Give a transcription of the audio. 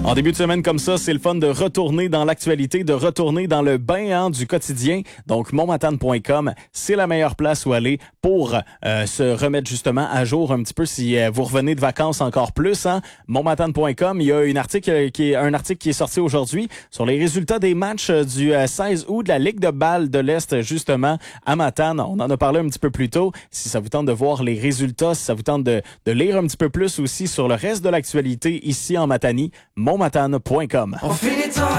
En début de semaine comme ça, c'est le fun de retourner dans l'actualité, de retourner dans le bain du quotidien. Donc, monmatane.com, c'est la meilleure place où aller pour se remettre justement à jour un petit peu si vous revenez de vacances encore plus. Monmatane.com, il y a un article qui est sorti aujourd'hui sur les résultats des matchs du 16 août de la Ligue de balle de l'Est justement à Matane. On en a parlé un petit peu plus tôt. Si ça vous tente de voir les résultats, si ça vous tente de lire un petit peu plus aussi sur le reste de l'actualité ici en Matanie, monmatane.com.